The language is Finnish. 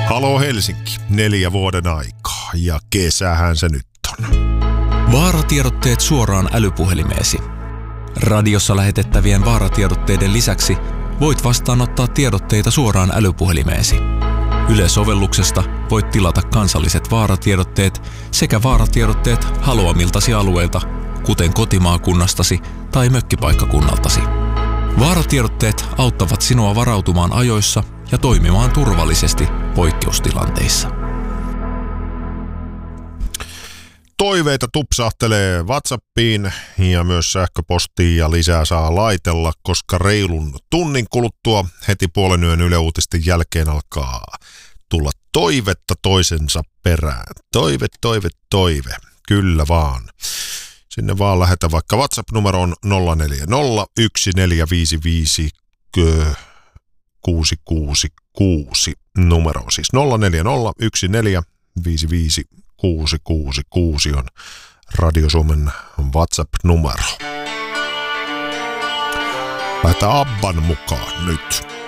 Halo Helsinki, 4 vuoden aikaa ja kesähän se nyt on. Vaaratiedotteet suoraan älypuhelimeesi. Radiossa lähetettävien vaaratiedotteiden lisäksi voit vastaanottaa tiedotteita suoraan älypuhelimeesi. Yle-sovelluksesta voit tilata kansalliset vaaratiedotteet sekä vaaratiedotteet haluamiltasi alueilta, kuten kotimaakunnastasi tai mökkipaikkakunnaltasi. Vaaratiedotteet auttavat sinua varautumaan ajoissa ja toimimaan turvallisesti poikkeustilanteissa. Toiveita tupsahtelee WhatsAppiin ja myös sähköpostiin ja lisää saa laitella, koska reilun tunnin kuluttua heti puolen yön Yle Uutisten jälkeen alkaa tulla toivetta toisensa perään. Toive. Kyllä vaan. Sinne vaan lähetä vaikka WhatsApp-numeroon 0401455666 numero. Siis 0401455666 on Radio Suomen WhatsApp-numero. Lähdetään Abban mukaan nyt.